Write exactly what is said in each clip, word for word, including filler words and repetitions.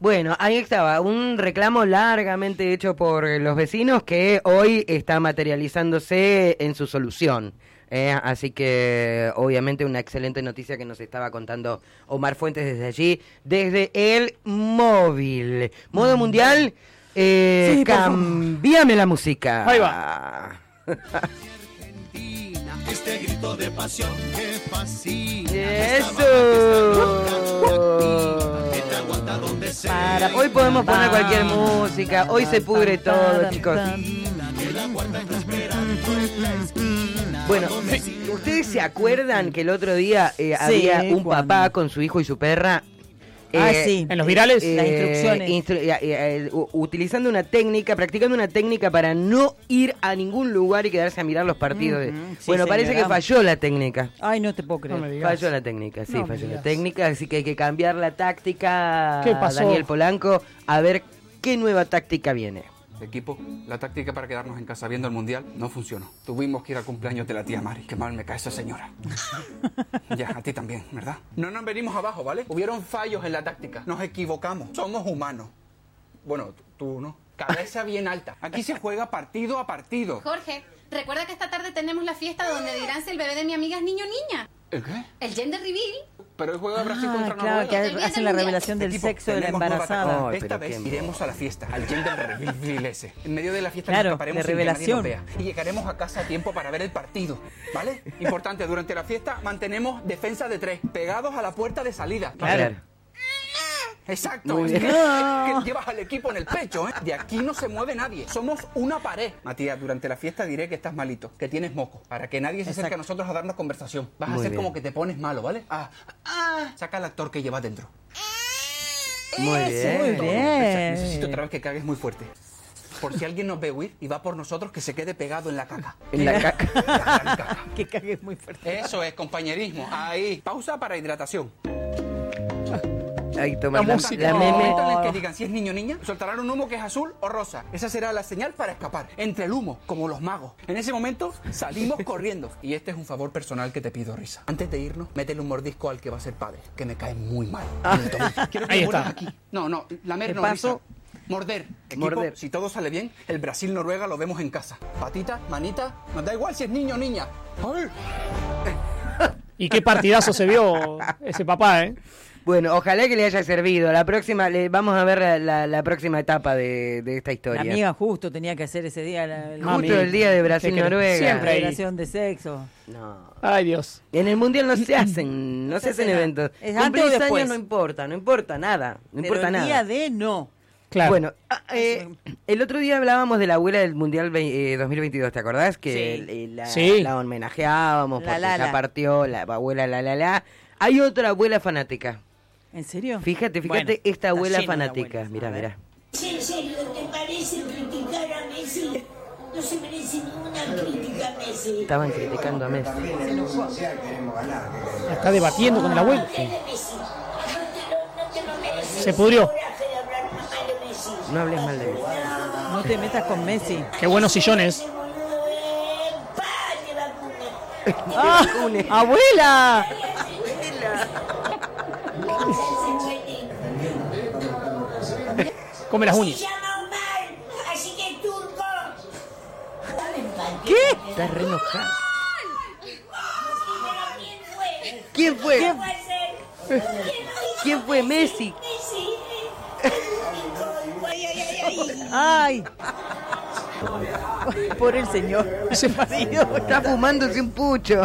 Bueno, ahí estaba, un reclamo largamente hecho por los vecinos que hoy está materializándose en su solución. Eh, así que, obviamente, una excelente noticia que nos estaba contando Omar Fuentes desde allí, desde el móvil. Modo mundial, eh, sí, cambiame la música. Ahí va. Este grito de pasión que fascina. Eso. Para, hoy podemos poner cualquier música. Hoy se pudre todo, chicos. Bueno, ¿ustedes se acuerdan que el otro día eh, Sí, había un ¿cuándo? papá con su hijo y su perra? Ah, Eh, sí. En los virales. Las instrucciones. instru- eh, eh, u- utilizando una técnica, practicando una técnica para no ir a ningún lugar y quedarse a mirar los partidos. de- Ujú, sí, bueno, parece señora. que falló la técnica. Ay, no te puedo creer. No me digas. Falló la técnica, sí, No me falló la digas. técnica, así que hay que cambiar la táctica. ¿Qué pasó? Daniel Polanco, a ver qué nueva táctica viene. Equipo, la táctica para quedarnos en casa viendo el mundial no funcionó. Tuvimos que ir al cumpleaños de la tía Mari. Qué mal me cae esa señora. Ya, a ti también, ¿verdad? No nos venimos abajo, ¿vale? Hubieron fallos en la táctica. Nos equivocamos. Somos humanos. Bueno, tú no. Cabeza bien alta. Aquí se juega partido a partido. Jorge, recuerda que esta tarde tenemos la fiesta donde dirán si el bebé de mi amiga es niño o niña. ¿El qué? El gender reveal. Pero hoy juega Brasil Ah, contra claro, que Noruega. hacen la revelación del Equipo, sexo de la tenemos nueva embarazada. táctica. Ay, Esta pero vez qué iremos a la fiesta, al gender reveal ese. En medio de la fiesta Claro, nos escaparemos de sin que nadie nos revelación. vea. Y llegaremos a casa a tiempo para ver el partido, ¿vale? Importante, durante la fiesta mantenemos defensa de tres, pegados a la puerta de salida. Claro. Exacto. Muy Es bien. que, es que llevas al equipo en el pecho, ¿eh? De aquí no se mueve nadie. Somos una pared. Matías, durante la fiesta diré que estás malito, que tienes moco, para que nadie se acerque Exacto. a nosotros a darnos conversación. Vas a Muy hacer bien. como que te pones malo, ¿vale? Ah, ah, saca al actor que llevas dentro. Muy bien. Muy bien. Necesito otra vez que cagues muy fuerte. Por si alguien nos ve huir y va por nosotros, que se quede pegado en la caca. En la caca. En la caca. Que cagues muy fuerte. Eso es, compañerismo. Ahí. Pausa para hidratación. Ahí toma La la, música. la En el meme. momento en el que digan si es niño o niña, soltarán un humo que es azul o rosa. Esa será la señal para escapar. Entre el humo, como los magos. En ese momento salimos corriendo. Y este es un favor personal que te pido, Risa. Antes de irnos, métele un mordisco al que va a ser padre, que me cae muy mal. Quiero que Ahí me está. muerdas aquí. No, no, lamer ¿Qué no, pasó? Risa. Morder. Equipo, Morder. si todo sale bien, el Brasil-Noruega lo vemos en casa. Patita, manita, nos da igual si es niño o niña. ¡Ay! Y qué partidazo se vio ese papá, ¿eh? Bueno, ojalá que le haya servido. La próxima, le, vamos a ver la, la, la próxima etapa de, de esta La historia. amiga justo tenía que hacer ese día la, la Justo el día de ¿qué Brasil-Noruega. querés? Siempre ahí. revelación de sexo. No. Ay, Dios. En el mundial no se hacen, no se se hacen hace nada. eventos. ¿Es antes Cumplís o después? años no importa, no importa nada, no Pero importa el nada. día de no. Claro. Bueno, ah, eh, el otro día hablábamos de la abuela del Mundial ve- eh, dos mil veintidós, ¿te acordás? Que Sí. eh, la, Sí. la homenajeábamos La porque Lala. ya partió la abuela la la la. Hay otra abuela fanática. ¿En serio? Fíjate, fíjate Bueno, esta está abuela lleno de fanática. abuelas. Mirá, A ver. mirá. ¿En serio te parece criticar a Messi? No se merece ninguna crítica a Messi. Estaban criticando a Messi. Está debatiendo con el abuelo. No te lo- no te lo mereces. Se pudrió. Coraje de hablar mal de Messi. No hables mal de Messi. No te metas con Messi. Qué buenos sillones. Ese boludo, eh, pa, te vacuna. ¡Ah! ¡Abuela! Come las Se uñas. llama Omar, así que es turco. ¿Qué? Está re enojada. ¿Quién fue? ¿Quién fue? ¿Puede ser? ¿Quién fue? Messi. Messi. Ay, ay, ay, ay. ¡Ay! Por el señor. Ese marido. Está fumándose un pucho.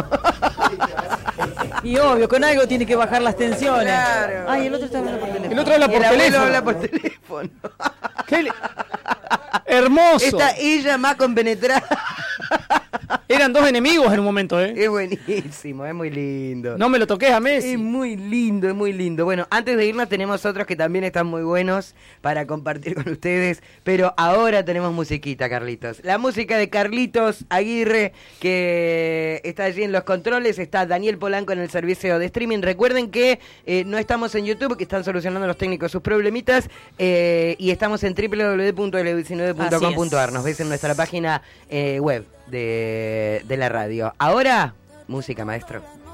Y obvio, con algo tiene que bajar las tensiones. Claro. Ay, el otro está hablando por teléfono. El otro habla Y por el abuelo teléfono. habla por teléfono. Qué le- Hermoso. Está ella más compenetrada. Eran dos enemigos en un momento, ¿eh? Es buenísimo, es muy lindo. No me lo toques a Messi. Es muy lindo, es muy lindo. Bueno, antes de irnos tenemos otros que también están muy buenos para compartir con ustedes, pero ahora tenemos musiquita, Carlitos. La música de Carlitos Aguirre, que está allí en los controles, está Daniel Polanco en el servicio de streaming. Recuerden que eh, no estamos en YouTube, que están solucionando los técnicos sus problemitas, eh, y estamos en doble u doble u doble u punto l diecinueve punto com punto a r. Nos ves en nuestra página eh, web de, de la radio. Ahora, música, maestro.